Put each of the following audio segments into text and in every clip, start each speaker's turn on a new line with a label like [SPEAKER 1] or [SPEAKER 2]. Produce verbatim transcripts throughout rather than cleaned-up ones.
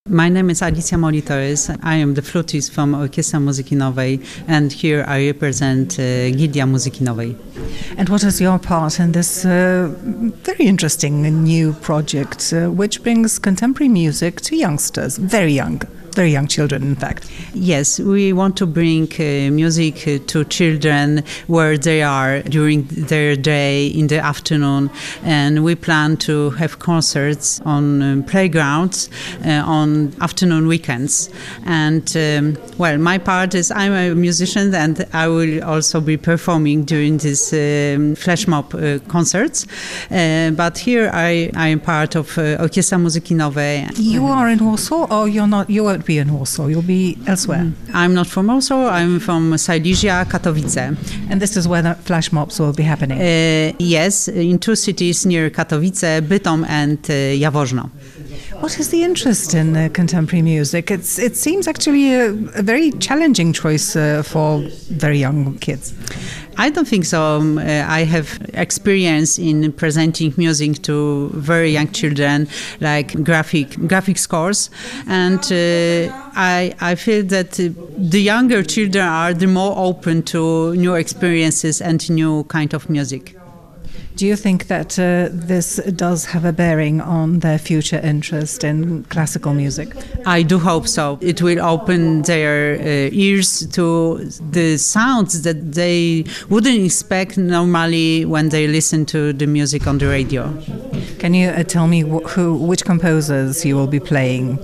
[SPEAKER 1] My name is Alicja Molitoris. I am the flutist from Orkiestra Muzyki Nowej, and here I represent uh, Gildia Muzyki Nowej.
[SPEAKER 2] And what is your part in this uh, very interesting new project, uh, which brings contemporary music to youngsters, very young? Very young children, in fact.
[SPEAKER 1] Yes, we want to bring uh, music uh, to children where they are during their day in the afternoon, and we plan to have concerts on um, playgrounds uh, on afternoon weekends. And um, well, my part is I'm a musician, and I will also be performing during these um, flash mob uh, concerts. Uh, but here I, I am part of uh, Orkiestra Muzyki Nowej.
[SPEAKER 2] You are in Warsaw, or you're not? You won't be in Warsaw. You'll be elsewhere.
[SPEAKER 1] I'm not from Warsaw. I'm from Silesia, Katowice.
[SPEAKER 2] And this is where the flash mobs will be happening.
[SPEAKER 1] Uh, yes, in two cities near Katowice, Bytom and uh, Jaworzno.
[SPEAKER 2] What is the interest in uh, contemporary music? It's, it seems actually a, a very challenging choice uh, for very young kids.
[SPEAKER 1] I don't think so. Um, uh, I have experience in presenting music to very young children, like graphic graphic scores, and uh, I I feel that uh, the younger children are the more open to new experiences and new kind of music.
[SPEAKER 2] Do you think that uh, this does have a bearing on their future interest in classical music?
[SPEAKER 1] I do hope so. It will open their uh, ears to the sounds that they wouldn't expect normally when they listen to the music on the radio.
[SPEAKER 2] Can you uh, tell me wh- who, which composers you will be playing?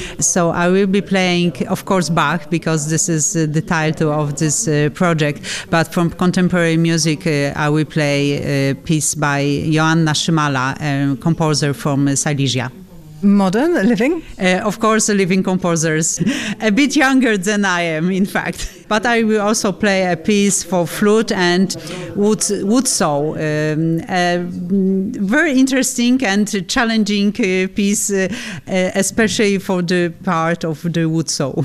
[SPEAKER 1] So I will be playing, of course, Bach, because this is uh, the title of this uh, project. But from contemporary music, uh, I will play a piece by Joanna Szymala, a composer from uh, Silesia.
[SPEAKER 2] Modern, living?
[SPEAKER 1] Uh, of course, living composers, a bit younger than I am, in fact. But I will also play a piece for flute and wood, wood saw, um, a very interesting and challenging uh, piece, uh, uh, especially for the part of the wood saw.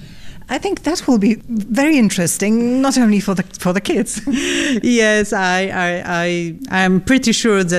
[SPEAKER 2] I think that will be very interesting, not only for the for the kids.
[SPEAKER 1] Yes, I I I am pretty sure that